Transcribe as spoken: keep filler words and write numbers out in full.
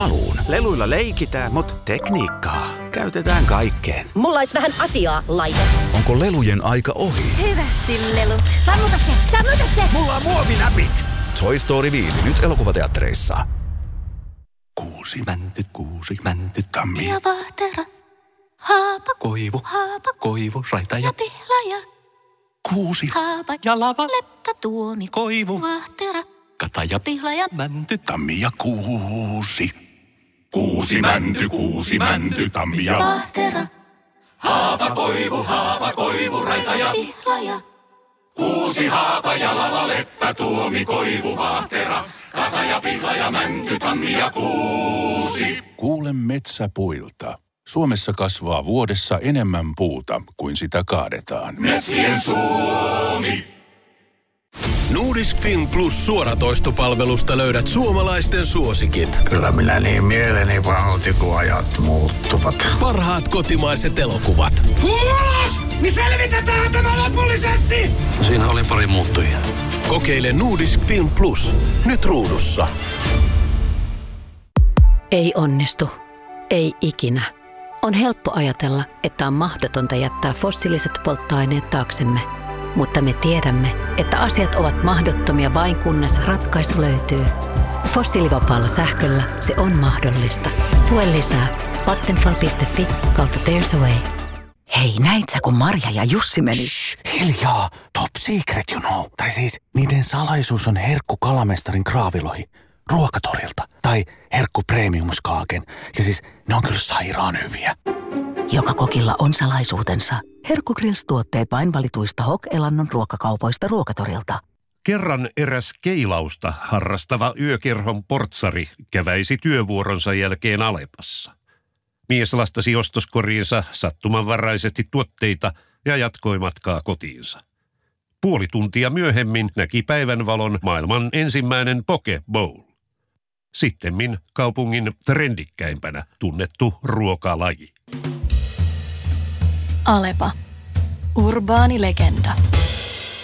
Paluun. Leluilla leikitään, mutta tekniikkaa käytetään kaikkeen. Mulla olisi vähän asiaa, laite. Onko lelujen aika ohi? Hyvästi lelut. Sammuta se, sammuta se. Mulla on muovinäpit. Toy Story viisi, nyt elokuvateattereissa. Kuusi mänty, kuusi mänty, tammi. Ja vahtera. Haapa. Koivu. Haapa. Koivu, raita ja Ja pihlaja. kuusi. Haapa. Ja lava. Leppä tuomi. Koivu. Vahtera. Kata ja Pihlaja. mänty, tammi ja kuusi. Kuusi mänty, kuusi mänty, tammi ja Vahtera. haapa, koivu, haapa, koivu, raita ja Pihlaja. kuusi haapa ja lava, leppä, tuomi, koivu, vahtera. Kata ja pihla ja mänty, tammi ja kuusi. Kuule metsäpuilta. Suomessa kasvaa vuodessa enemmän puuta kuin sitä kaadetaan. Metsien Suomi. Nordisk Film Plus -suoratoistopalvelusta löydät suomalaisten suosikit. Kyllä minä niin mieleni pahoitin, kun ajat muuttuvat. Parhaat kotimaiset elokuvat. Ulos! Niin selvitetään tämä lopullisesti! Siinä oli pari muuttujia. Kokeile Nordisk Film Plus. Nyt ruudussa. Ei onnistu. Ei ikinä. On helppo ajatella, että on mahdotonta jättää fossiiliset polttoaineet taaksemme. Mutta me tiedämme, että asiat ovat mahdottomia vain kunnes ratkaisu löytyy. Fossiilivapaalla sähköllä se on mahdollista. Lue lisää vattenfall piste fi kautta there's a way. Hei, näit sä, kun Marja ja Jussi meni? Shh, hiljaa! Top secret, you know. Tai siis, niiden salaisuus on herkku kalamestarin kraavilohi. Ruokatorilta. Tai herkku premiumskaaken. Ja siis, ne on kyllä sairaan hyviä. Joka kokilla on salaisuutensa. Herkku Grills-tuotteet vain valituista Hok-elannon ruokakaupoista Ruokatorilta. Kerran eräs keilausta harrastava yökerhon portsari käväisi työvuoronsa jälkeen Alepassa. Mies lastasi ostoskoriinsa sattumanvaraisesti tuotteita ja jatkoi matkaa kotiinsa. Puoli tuntia myöhemmin näki päivänvalon maailman ensimmäinen poke bowl. Sittemmin kaupungin trendikkäimpänä tunnettu ruokalaji. Alepa. Urbaani legenda.